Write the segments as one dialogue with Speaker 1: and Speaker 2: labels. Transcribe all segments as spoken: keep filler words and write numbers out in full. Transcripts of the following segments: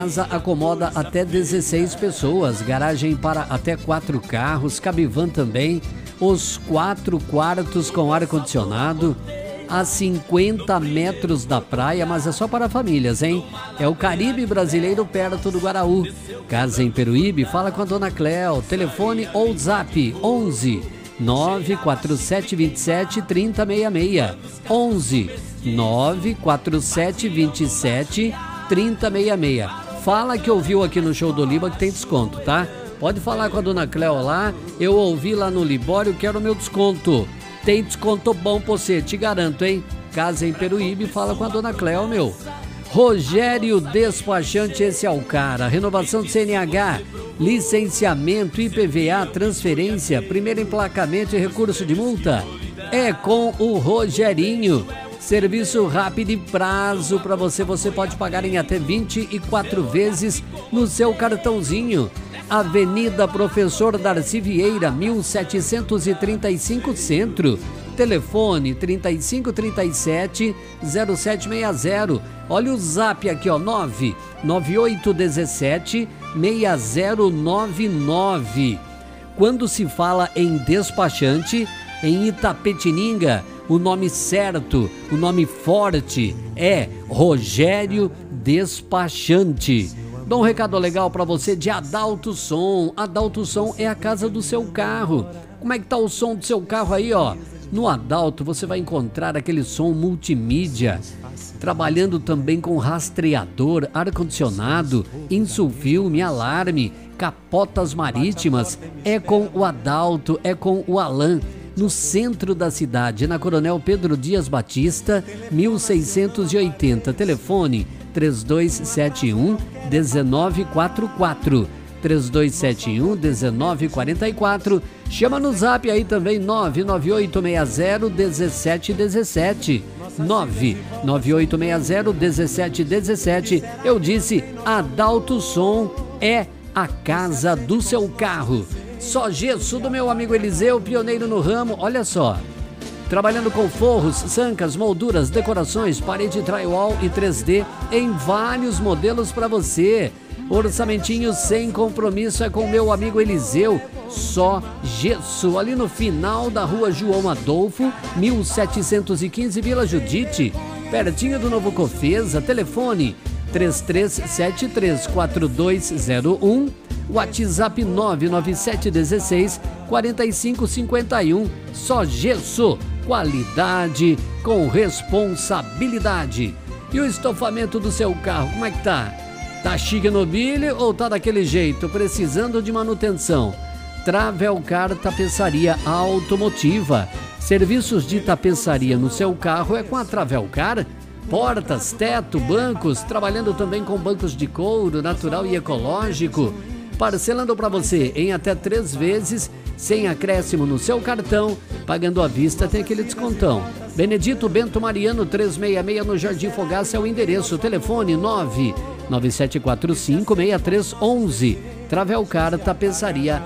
Speaker 1: Casa acomoda até dezesseis pessoas, garagem para até quatro carros, cabe van também, os quatro quartos com ar-condicionado, a cinquenta metros da praia, mas é só para famílias, hein? É o Caribe Brasileiro perto do Guaraú. Casa em Peruíbe, fala com a dona Cléo, telefone ou zap onze nove quatro sete dois sete três zero seis seis, onze nove quatro sete dois sete três zero seis seis. Fala que ouviu aqui no Show do Liba que tem desconto, tá? Pode falar com a dona Cléo lá, eu ouvi lá no Libório, quero o meu desconto. Tem desconto bom pra você, te garanto, hein? Casa em Peruíbe, fala com a dona Cléo, meu. Rogério Despachante, esse é o cara. Renovação do C N H, licenciamento, I P V A, transferência, primeiro emplacamento e recurso de multa. É com o Rogerinho. Serviço rápido e prazo para você. Você pode pagar em até vinte e quatro vezes no seu cartãozinho. Avenida Professor Darcy Vieira, mil setecentos e trinta e cinco, Centro. Telefone trinta e cinco, trinta e sete, zero sete seis zero. Olha o zap aqui, ó, nove nove oito um sete, seis zero nove nove. Quando se fala em despachante, em Itapetininga, o nome certo, o nome forte é Rogério Despachante. Dá um recado legal para você de Adalto Som. Adalto Som é a casa do seu carro. Como é que tá o som do seu carro aí, ó? No Adalto você vai encontrar aquele som multimídia, trabalhando também com rastreador, ar-condicionado, insulfilme, alarme, capotas marítimas. É com o Adalto, é com o Alan. No centro da cidade, na Coronel Pedro Dias Batista, mil seiscentos e oitenta. Telefone três dois sete um, um nove quatro quatro. três dois sete um, um nove quatro quatro. Chama no zap aí também, nove nove oito seis zero um sete um sete. nove nove oito seis zero um sete um sete. Eu disse, Adalto Som é a casa do seu carro. Só gesso do meu amigo Eliseu, pioneiro no ramo, olha só. Trabalhando com forros, sancas, molduras, decorações, parede drywall e três D em vários modelos para você. Orçamentinho sem compromisso é com o meu amigo Eliseu. Só gesso, ali no final da rua João Adolfo, mil setecentos e quinze, Vila Judite, pertinho do Novo Cofesa. Telefone três três sete três quatro dois zero um. WhatsApp nove nove sete um seis, quatro cinco cinco um. Só gesso, qualidade com responsabilidade. E o estofamento do seu carro, como é que tá? Tá chique no bilho ou tá daquele jeito, precisando de manutenção? Travelcar Tapeçaria Automotiva. Serviços de tapeçaria no seu carro é com a Travelcar. Portas, teto, bancos, trabalhando também com bancos de couro natural e ecológico. Parcelando para você em até três vezes, sem acréscimo no seu cartão, pagando à vista tem aquele descontão. Benedito Bento Mariano trezentos e sessenta e seis no Jardim Fogaça é o endereço. Telefone nove nove sete quatro cinco, seis três um um. Travelcar Tapeçaria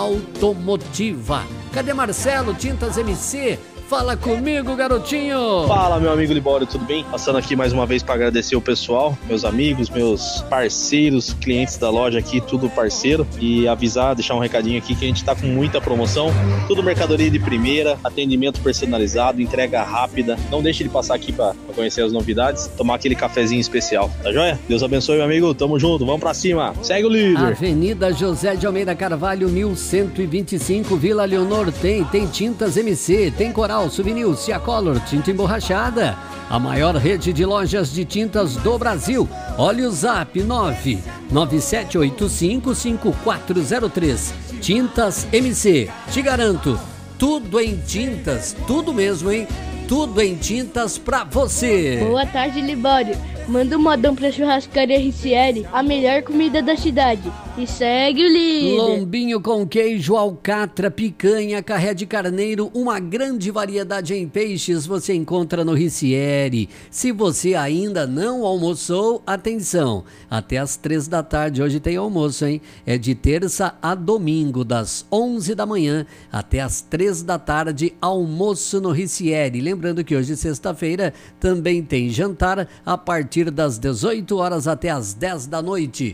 Speaker 1: Automotiva. Cadê Marcelo? Tintas M C? Fala comigo, garotinho!
Speaker 2: Fala, meu amigo Libório, tudo bem? Passando aqui mais uma vez para agradecer o pessoal, meus amigos, meus parceiros, clientes da loja aqui, tudo parceiro. E avisar, deixar um recadinho aqui que a gente tá com muita promoção. Tudo mercadoria de primeira, atendimento personalizado, entrega rápida. Não deixe de passar aqui para conhecer as novidades, tomar aquele cafezinho especial, tá joia? Deus abençoe, meu amigo, tamo junto, vamos pra cima. Segue o líder!
Speaker 1: Avenida José de Almeida Carvalho, mil cento e vinte e cinco, Vila Leonor. Tem, tem Tintas M C, tem Coral, Souvenir, Ciacolor, tinta emborrachada. A maior rede de lojas de tintas do Brasil. Olha o zap nove nove sete oito cinco, cinco quatro zero três. Tintas M C. Te garanto, tudo em tintas, tudo mesmo, hein? Tudo em tintas pra você.
Speaker 3: Boa tarde, Libório. Manda um modão pra churrascaria R C L, a melhor comida da cidade. E segue o líder.
Speaker 1: Lombinho com queijo, alcatra, picanha, carré de carneiro, uma grande variedade em peixes você encontra no Ricieri. Se você ainda não almoçou, atenção, até às três da tarde hoje tem almoço, hein? É de terça a domingo, das onze da manhã até às três da tarde, almoço no Ricieri. Lembrando que hoje, sexta-feira, também tem jantar a partir partir das dezoito horas até as dez da noite.